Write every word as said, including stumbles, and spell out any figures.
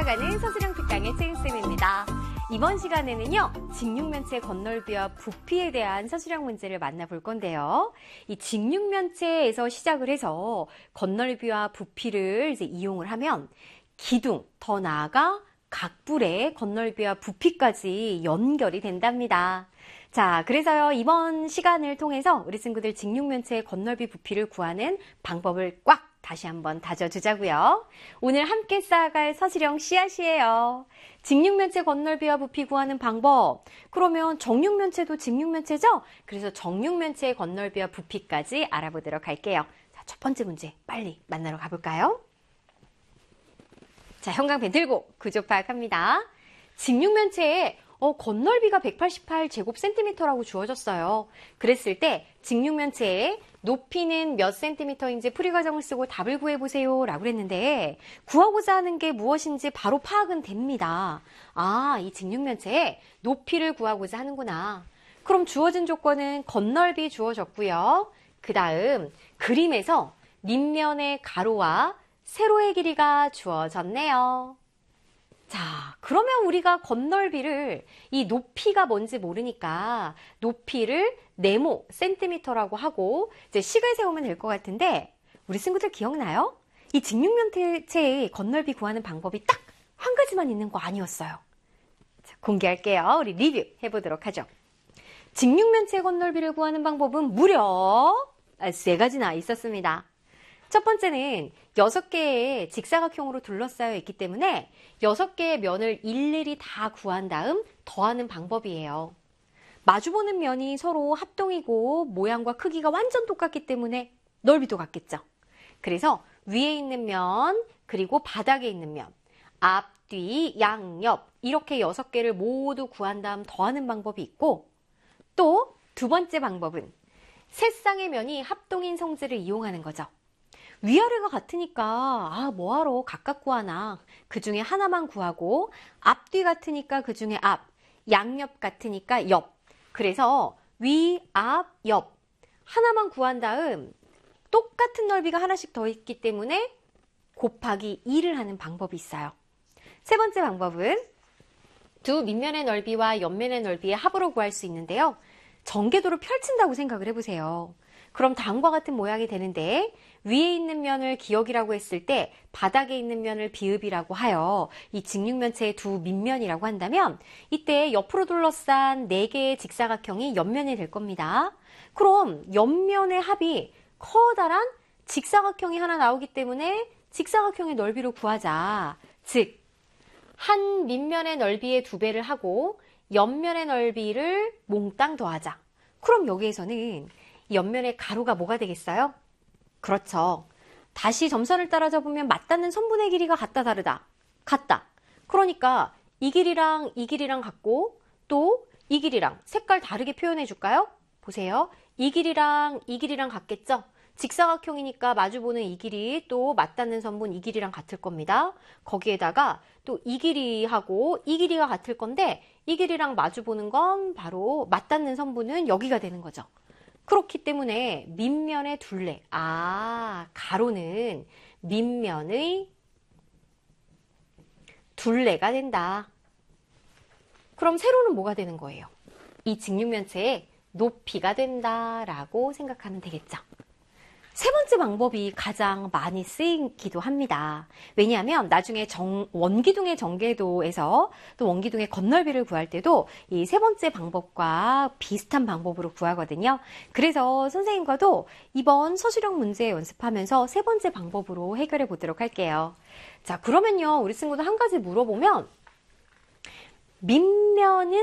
배워가는 서술형 특강의 채은쌤입니다. 이번 시간에는요, 직육면체 건널비와 부피에 대한 서술형 문제를 만나볼 건데요. 이 직육면체에서 시작을 해서 건널비와 부피를 이제 이용을 하면 기둥, 더 나아가 각불의 건널비와 부피까지 연결이 된답니다. 자, 그래서요, 이번 시간을 통해서 우리 친구들 직육면체의 건널비 부피를 구하는 방법을 꽉 다시 한번 다져주자고요. 오늘 함께 쌓아갈 서술형 씨앗이에요. 직육면체 건널비와 부피 구하는 방법. 그러면 정육면체도 직육면체죠? 그래서 정육면체의 건널비와 부피까지 알아보도록 할게요. 자, 첫 번째 문제 빨리 만나러 가볼까요? 자, 형광펜 들고 구조 파악합니다. 직육면체에 어, 건널비가 백팔십팔 제곱센티미터라고 주어졌어요. 그랬을 때 직육면체의 높이는 몇 센티미터인지 풀이 과정을 쓰고 답을 구해보세요 라고 했는데 구하고자 하는 게 무엇인지 바로 파악은 됩니다. 아, 이 직육면체의 높이를 구하고자 하는구나. 그럼 주어진 조건은 건널비 주어졌고요. 그 다음 그림에서 밑면의 가로와 세로의 길이가 주어졌네요. 자, 그러면 우리가 건널비를 이 높이가 뭔지 모르니까 높이를 네모 센티미터라고 하고 이제 식을 세우면 될 것 같은데 우리 친구들 기억나요? 이 직육면체의 건널비 구하는 방법이 딱 한 가지만 있는 거 아니었어요. 자, 공개할게요. 우리 리뷰 해보도록 하죠. 직육면체 건널비를 구하는 방법은 무려 세 가지나 있었습니다. 첫 번째는 여섯 개의 직사각형으로 둘러싸여 있기 때문에 여섯 개의 면을 일일이 다 구한 다음 더하는 방법이에요. 마주보는 면이 서로 합동이고 모양과 크기가 완전 똑같기 때문에 넓이도 같겠죠. 그래서 위에 있는 면, 그리고 바닥에 있는 면, 앞, 뒤, 양, 옆 이렇게 여섯 개를 모두 구한 다음 더하는 방법이 있고 또 두 번째 방법은 세 쌍의 면이 합동인 성질을 이용하는 거죠. 위아래가 같으니까 아 뭐하러 각각 구하나 그 중에 하나만 구하고 앞뒤 같으니까 그 중에 앞, 양옆 같으니까 옆 그래서 위, 앞, 옆 하나만 구한 다음 똑같은 넓이가 하나씩 더 있기 때문에 곱하기 이를 하는 방법이 있어요. 세 번째 방법은 두 밑면의 넓이와 옆면의 넓이의 합으로 구할 수 있는데요. 전개도를 펼친다고 생각을 해보세요. 그럼 다음과 같은 모양이 되는데 위에 있는 면을 기역이라고 했을 때 바닥에 있는 면을 비읍이라고 하여 이 직육면체의 두 밑면이라고 한다면 이때 옆으로 둘러싼 네 개의 직사각형이 옆면이 될 겁니다. 그럼 옆면의 합이 커다란 직사각형이 하나 나오기 때문에 직사각형의 넓이를 구하자. 즉, 한 밑면의 넓이의 두 배를 하고 옆면의 넓이를 몽땅 더하자. 그럼 여기에서는 옆면의 가로가 뭐가 되겠어요? 그렇죠. 다시 점선을 따라서 보면 맞닿는 선분의 길이가 같다 다르다. 같다. 그러니까 이 길이랑 이 길이랑 같고 또 이 길이랑 색깔 다르게 표현해 줄까요? 보세요. 이 길이랑 이 길이랑 같겠죠? 직사각형이니까 마주보는 이 길이 또 맞닿는 선분 이 길이랑 같을 겁니다. 거기에다가 또 이 길이하고 이 길이가 같을 건데 이 길이랑 마주보는 건 바로 맞닿는 선분은 여기가 되는 거죠. 그렇기 때문에 밑면의 둘레, 아 가로는 밑면의 둘레가 된다. 그럼 세로는 뭐가 되는 거예요? 이 직육면체의 높이가 된다라고 생각하면 되겠죠. 세 번째 방법이 가장 많이 쓰이기도 합니다. 왜냐하면 나중에 정, 원기둥의 전개도에서 또 원기둥의 건널비를 구할 때도 이 세 번째 방법과 비슷한 방법으로 구하거든요. 그래서 선생님과도 이번 서술형 문제 연습하면서 세 번째 방법으로 해결해 보도록 할게요. 자, 그러면요, 우리 친구도 한 가지 물어보면 밑면은